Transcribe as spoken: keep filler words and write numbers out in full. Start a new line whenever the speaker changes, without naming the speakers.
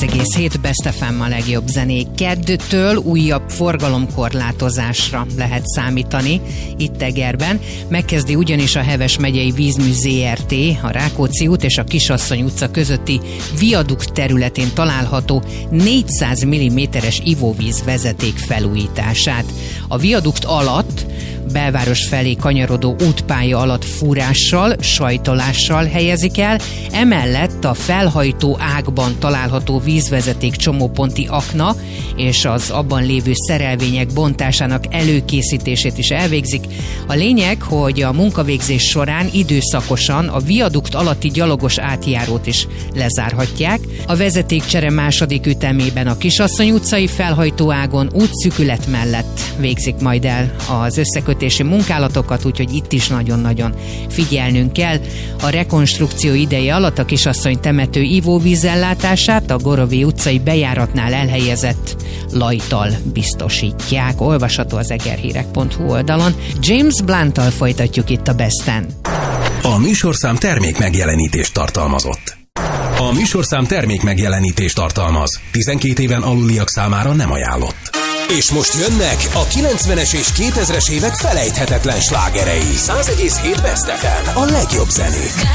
száz egész hét Best ef em a legjobb zenék. Keddtől újabb forgalomkorlátozásra lehet számítani itt Egerben. Megkezdi ugyanis a Heves megyei Vízmű zé er té a Rákóczi út és a Kisasszony utca közötti viadukt területén található négyszáz milliméteres ivóvíz vezeték felújítását. A viadukt alatt belváros felé kanyarodó útpálya alatt fúrással, sajtolással helyezik el, emellett a felhajtó ágban található vízvezeték csomóponti akna és az abban lévő szerelvények bontásának előkészítését is elvégzik. A lényeg, hogy a munkavégzés során időszakosan a viadukt alatti gyalogos átjárót is lezárhatják. A vezetékcsere második ütemében a Kisasszony utcai felhajtóágon útszűkület mellett végzik majd el az összekötési munkálatokat, úgyhogy itt is nagyon-nagyon figyelnünk kell. A rekonstrukció ideje alatt a Kisasszony temető ivóvízellátását a Gorovi utcai bejáratnál elhelyezett lajttal biztosítják. Olvasható az egerhírek pont hu oldalon. James Blunttal folytatjuk itt a Besten.
A műsorszám termék megjelenítést tartalmazott. A műsorszám termék megjelenítést tartalmaz. tizenkét éven aluliak számára nem ajánlott. És most jönnek a kilencvenes és kétezres évek felejthetetlen slágerei. száz egész hét Best ef em, a legjobb zenék.